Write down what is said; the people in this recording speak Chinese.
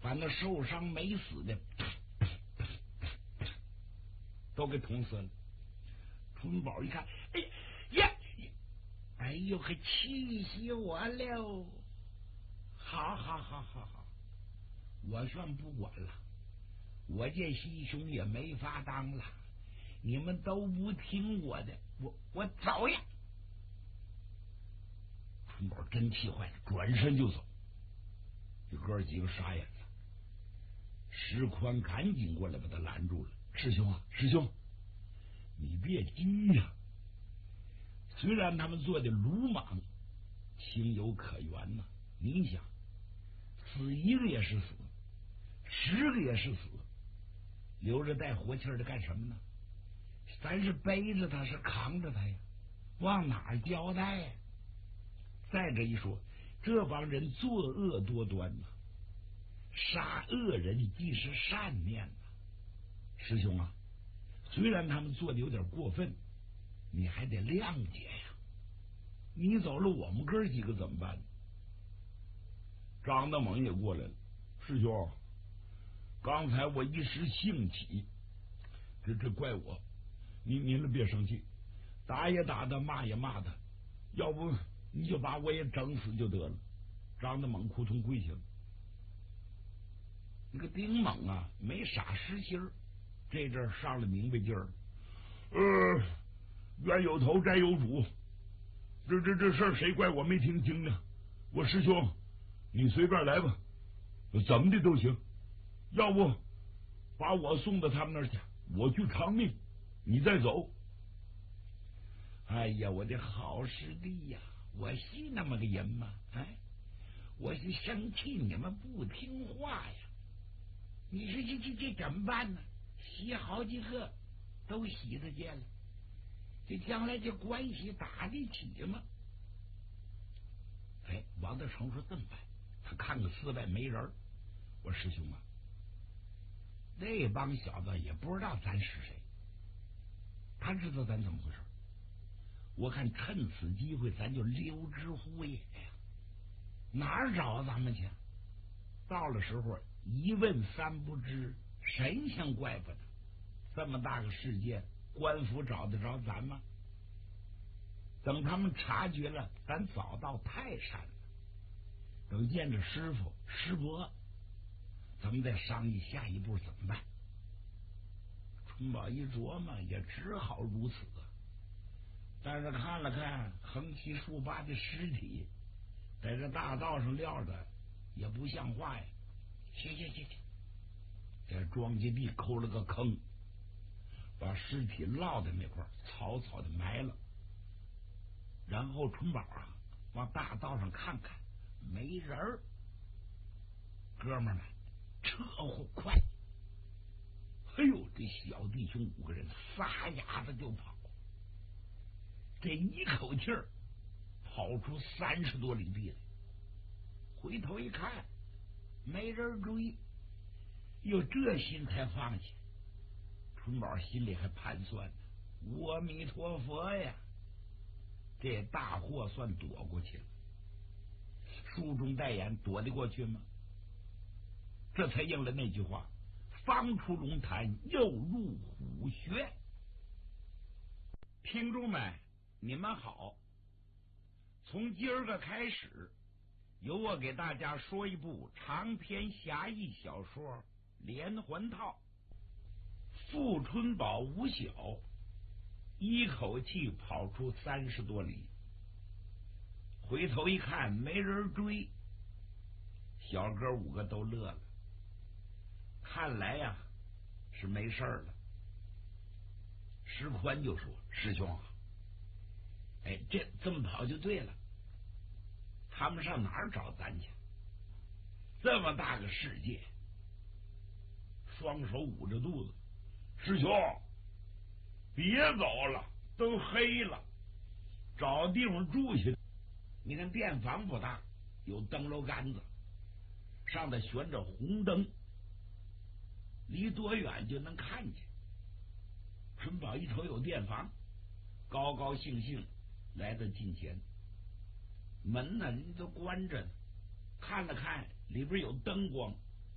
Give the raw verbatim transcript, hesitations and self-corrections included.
把那受伤没死的都给捅死了。春宝一看，哎呀呀，哎呦，可气死我了！好好好好好，我算不管了，我这西兄也没法当了，你们都不听我的，我我走呀！春宝真气坏了，转身就走。这哥几个傻眼了，石宽赶紧过来把他拦住了。师兄啊，师兄，你别急呀、啊。虽然他们做的鲁莽，情有可原呐、啊。你想，死一个也是死，十个也是死，留着带活气的干什么呢？咱是背着他，是扛着他呀，往哪儿交代呀？再者一说，这帮人作恶多端呐、啊，杀恶人既是善念呐、啊。师兄啊，虽然他们做的有点过分，你还得谅解呀。你走了，我们哥几个怎么办？张大猛也过来了，师兄，刚才我一时兴起，这这怪我，您您们别生气，打也打他，骂也骂他，要不你就把我也整死就得了。张大猛扑通跪下了。那个丁猛啊，没傻实心儿，这阵上了明白劲儿。呃，冤有头债有主，这这这事儿谁怪我没听清呢？我师兄，你随便来吧，怎么的都行。要不把我送到他们那儿去，我去偿命，你再走。哎呀，我的好师弟呀，我是那么个人吗？哎，我是生气你们不听话呀。你说这这这怎么办呢？洗好几个都洗得见了，这将来这关系打得起吗？哎，王德成说这么办，他看看四外没人，我师兄啊，那帮小子也不知道咱是谁，他知道咱怎么回事，我看趁此机会咱就溜之乎也呀，哪儿找咱们去？到了时候一问三不知，神仙怪不得。这么大个事件，官府找得着咱吗？等他们察觉了，咱早到泰山了。等见着师傅师伯，咱们再商议下一步怎么办。春宝一琢磨，也只好如此。但是看了看横七竖八的尸体，在这大道上撂着，也不像话呀。去去去去，在庄稼地抠了个坑，把尸体落在那块儿，草草的埋了。然后春宝啊，往大道上看看，没人儿。哥们儿们，车祸快！哎呦，这小弟兄五个人撒丫子就跑，这一口气儿跑出三十多里地来。回头一看，没人追，有这心才放下。春宝心里还盘算呢，阿弥陀佛呀，这大祸算躲过去了。书中代言，躲得过去吗？这才应了那句话，方出龙潭又入虎穴。听众们，你们好，从今儿个开始，由我给大家说一部长篇侠义小说《连环套》。傅春宝五小一口气跑出三十多里，回头一看没人追，小哥五个都乐了，看来呀是没事了。石宽就说：“师兄啊，哎，这这么跑就对了，他们上哪儿找咱去？这么大个世界。”双手捂着肚子，师兄，别走了，都黑了，找地方住去。你看店房不大，有灯笼杆子，上头悬着红灯，离多远就能看见。春宝一瞅有店房，高高兴兴来到近前，门呢人都关着呢，看了看里边有灯光，